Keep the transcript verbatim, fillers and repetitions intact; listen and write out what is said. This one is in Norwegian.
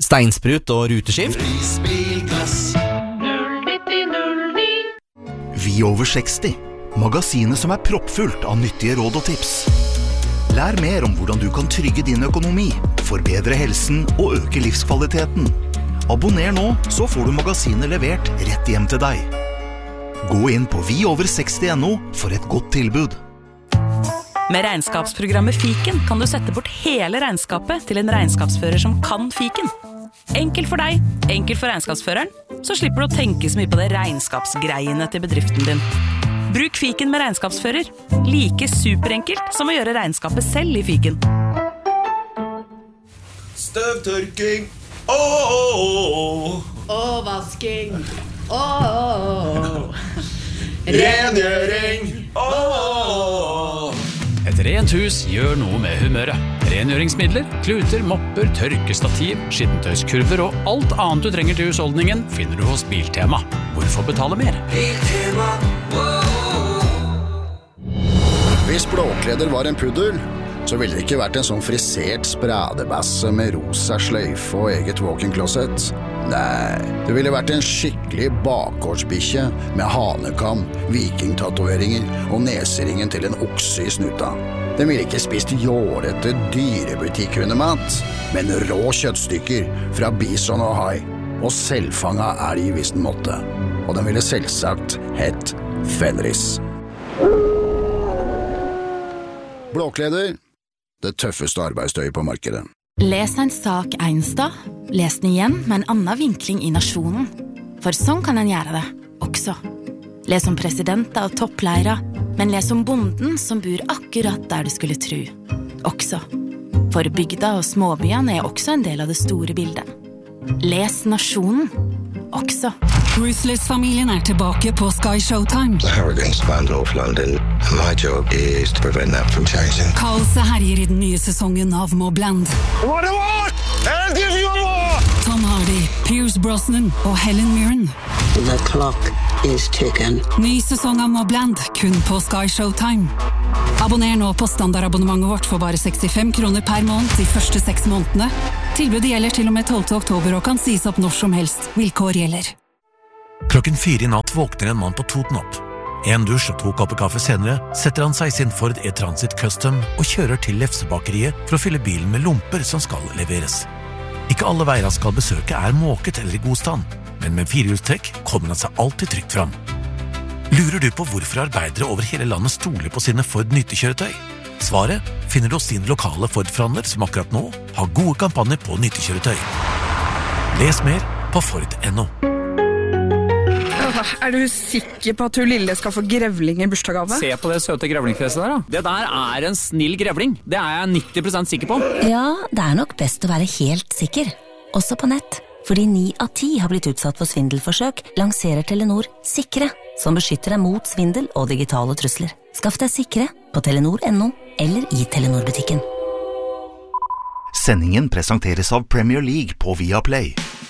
Steinsprut og ruteskift. Vi over seksti, magasinet som er proppfullt av nyttige råd og tips. Lær mer om hvordan du kan trygge din økonomi, forbedre helsen og øke livskvaliteten. Abonner nå, så får du magasinet levert rett hjem til deg. Gå inn på vi over seksti punktum no for et godt tilbud. Med regnskapsprogrammet Fiken kan du sette bort hele regnskapet til en regnskapsfører som kan Fiken. Enkelt for deg, enkelt for regnskapsføreren, så slipper du å tenke så mye på det regnskapsgreiene til bedriften din. Bruk Fiken med regnskapsfører. Like superenkelt som å gjøre regnskapet selv i Fiken. Støvtørking. Åh, åh, åh. Og vasking. Åh, åh, åh. Rengjøring. Åh. Et rent hus gjør noe med humøret. Rengjøringsmidler, kluter, mopper, tørkestativ, skittentøyskurver og alt annet du trenger til husholdningen finner du hos Biltema. Hvorfor betale mer? Biltema, Hvis Blåkleder var en puddel, så ville det ikke vært en sånn frisert spradebasse med rosa sløyfe og eget walk-in-closet. Nei, det ville vært en skikkelig bakgårdsbikkje med hanekam, vikingtatoveringer og neseringen til en okse i snuta. Den ville ikke spist jårete dyrebutikkhundemat, men rå kjøttstykker fra bison og hai, og selvfanga elg hvis den måtte. Og den ville selvsagt hett Fenris. Blåkleder, det tøffeste arbeidsstøyet på markedet. Les en sak en sted, les den igjen med en annen vinkling i nasjonen. For sånn kan en gjøre det, også. Les om presidenter og toppleiere, men les om bonden som bor akkurat der du skulle tro. Også. For bygda og småbyene er også en del av det store bildet. Les nasjonen, også. Ruthless-familien er tilbake på Sky Showtime. The hurricane's planned off London, and my job is to prevent that from changing. Kaoset herjer i den nye sesongen av Mobland. What do you want? I'll give you more! Tom Hardy, Pierce Brosnan og Helen Mirren. The clock is ticking. Ny sesong av Mobland, kun på Sky Showtime. Abonner nå på standardabonnementet vårt for bare sekstifem kroner per måned de første seks månedene. Tilbudet gjelder til og med tolvte oktober og kan sies opp når som helst. Vilkår gjelder. Klokken fire i natt våkner en mann på Toten opp. En dusj og to kopper kaffe senere setter han seg i sin Ford E-Transit Custom og kjører til Lefsebakeriet for å fylle bilen med lomper som skal leveres. Ikke alle veier han skal besøke er måket eller i god stand, men med firehjulstrekk kommer han seg alltid trygt fram. Lurer du på hvorfor arbeidere over hele landet stoler på sine Ford nyttekjøretøy? Svaret finner du hos din lokale Ford-forhandler som akkurat nå har gode kampanjer på nyttekjøretøy. Les mer på Ford punktum no. Er du sikker på at hun lille skal få grevling i bursdagsgave? Se på det søte grevlingfjeset der da. Det der er en snill grevling. Det er jeg nitti prosent sikker på. Ja, det er nok best å være helt sikker. Også på nett. Fordi ni av ti har blitt utsatt for svindelforsøk, lanserer Telenor Sikre, som beskytter deg mot svindel og digitale trusler. Skaff deg Sikre på telenor punktum no eller i Telenor-butikken. Sendingen presenteres av Premier League på Viaplay.